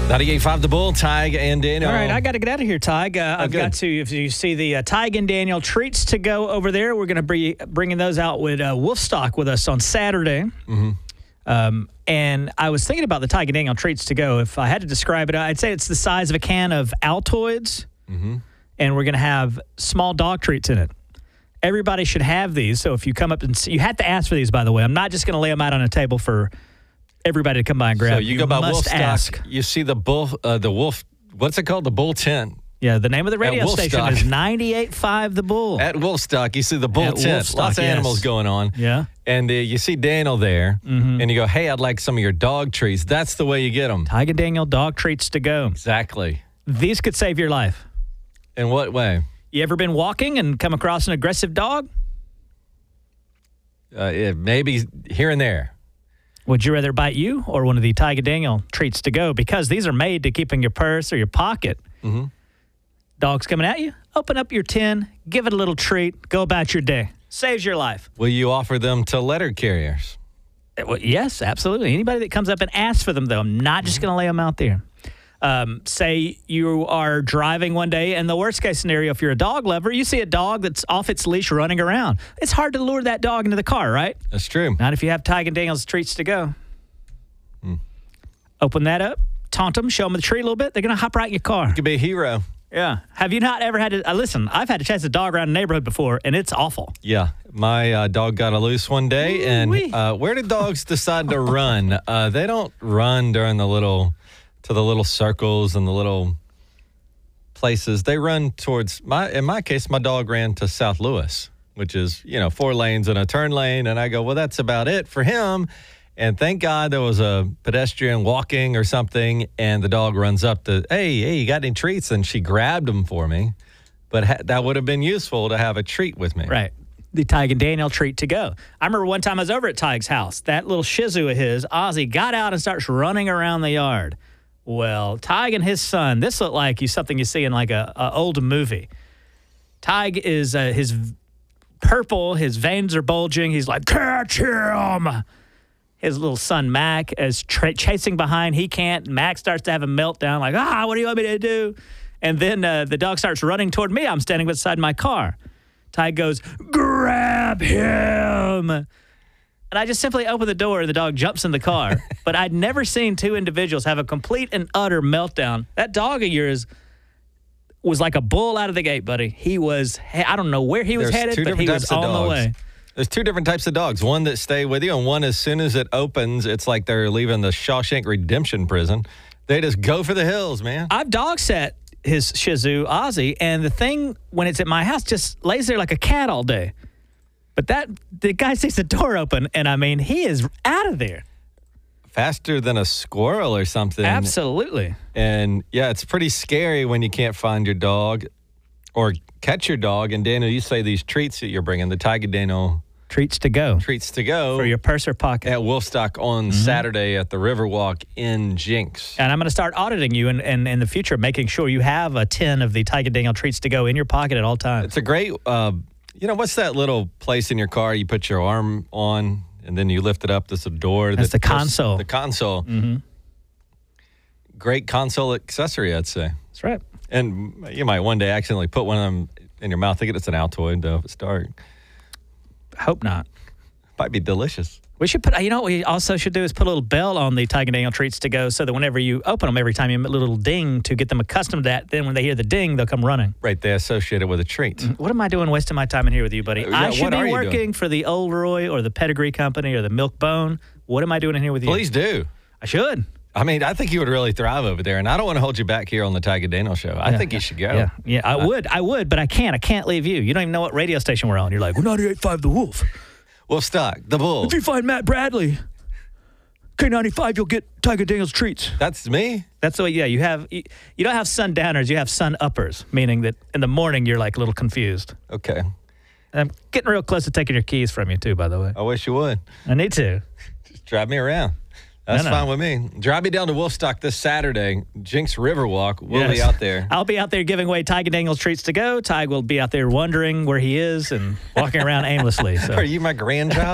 98.5 The Bull, Tig and Daniel. All right, I got to get out of here, Tig. I've got to, if you see the Tig and Daniel treats to go over there, we're going to be bringing those out with Wolfstock with us on Saturday. Mm-hmm. And I was thinking about the Tig and Daniel treats to go. If I had to describe it, I'd say it's the size of a can of Altoids, and we're going to have small dog treats in it. Everybody should have these. So if you come up and see, you have to ask for these, by the way. I'm not just going to lay them out on a table for everybody to come by and grab. So you go by must Wolfstock. Ask. You see the wolf. What's it called? The Bull Tent. Yeah, the name of the radio station is 98.5 The Bull. At Wolfstock, you see the Bull Tent. Wolfstock, Lots of animals going on. Yeah. And you see Daniel there, and you go, hey, I'd like some of your dog treats. That's the way you get them. Tig and Daniel dog treats to go. Exactly. These could save your life. In what way? You ever been walking and come across an aggressive dog? Maybe here and there. Would you rather bite you or one of the Tig and Daniel treats to go? Because these are made to keep in your purse or your pocket. Mm-hmm. Dog's coming at you, open up your tin, give it a little treat, go about your day. Saves your life. Will you offer them to letter carriers? Well, yes, absolutely. Anybody that comes up and asks for them, though, I'm not just going to lay them out there. Say you are driving one day, and the worst case scenario, if you're a dog lover, you see a dog that's off its leash running around. It's hard to lure that dog into the car, right? That's true. Not if you have Tig and Daniel's treats to go. Open that up, taunt them, show them the treat a little bit. They're going to hop right in your car. You could be a hero. Yeah. Have you not ever had to listen, I've had to chase a dog around the neighborhood before, and it's awful. Yeah. My dog got a loose one day, and where do dogs decide to run? They don't run during the little circles and the little places. They run towards, in my case, my dog ran to South Louis, which is, 4 lanes and a turn lane. And I go, well, that's about it for him. And thank God there was a pedestrian walking or something, and the dog runs up to, hey, you got any treats? And she grabbed them for me. But that would have been useful to have a treat with me. Right. The Tig and Daniel treat to go. I remember one time I was over at Tig's house. That little Shih Tzu of his, Ozzy, got out and starts running around the yard. Well, Tig and his son, this looked like something you see in like a old movie. Tig is his purple, his veins are bulging. He's like, catch him. His little son, Mac, is chasing behind. He can't. Mac starts to have a meltdown, like, what do you want me to do? And then the dog starts running toward me. I'm standing beside my car. Tig goes, grab him. And I just simply open the door and the dog jumps in the car. But I'd never seen 2 individuals have a complete and utter meltdown. That dog of yours was like a bull out of the gate, buddy. He was, I don't know where he was headed, but he was on the way. There's 2 different types of dogs. One that stay with you, and one as soon as it opens, it's like they're leaving the Shawshank Redemption prison. They just go for the hills, man. I've dog sat his Shih Tzu, Ozzy, and the thing, when it's at my house, just lays there like a cat all day. But the guy sees the door open, and I mean, he is out of there. Faster than a squirrel or something. Absolutely. And, yeah, it's pretty scary when you can't find your dog or catch your dog. And, Daniel, you say these treats that you're bringing, the Tig and Daniel treats to go. Treats to go. For your purse or pocket. At Wolfstock on Saturday at the Riverwalk in Jinx. And I'm going to start auditing you in the future, making sure you have a tin of the Tig and Daniel treats to go in your pocket at all times. It's a great, what's that little place in your car you put your arm on and then you lift it up? There's a door. That's the console. The console. Mm-hmm. Great console accessory, I'd say. That's right. And you might one day accidentally put one of them in your mouth. Thinking it's an Altoid, though, if it's dark. Hope not. Might be delicious. We should put, what we also should do is put a little bell on the Tig and Daniel treats to go so that whenever you open them, every time you make a little ding to get them accustomed to that, then when they hear the ding, they'll come running. Right, they associate it with a treat. What am I doing wasting my time in here with you, buddy? Yeah, I should be working for the Old Roy or the Pedigree Company or the Milk Bone. What am I doing in here with you? Please do. I should. I mean, I think you would really thrive over there, and I don't want to hold you back here on the Tig and Daniel show. I think you should go. Yeah, I would, but I can't. I can't leave you. You don't even know what radio station we're on. You're like, we're 98.5 The Wolf. Wolfstock, The Bull. If you find Matt Bradley, K95, you'll get Tig and Daniel's treats. That's me? That's the way, you don't have sundowners, you have sun uppers, meaning that in the morning you're like a little confused. Okay. I'm getting real close to taking your keys from you too, by the way. I wish you would. I need to. Just drive me around. That's fine with me. Drive me down to Wolfstock this Saturday, Jinx Riverwalk. We'll be out there. I'll be out there giving away Tig and Daniel's treats to go. Tig will be out there wondering where he is and walking around aimlessly. So. Are you my grandchild?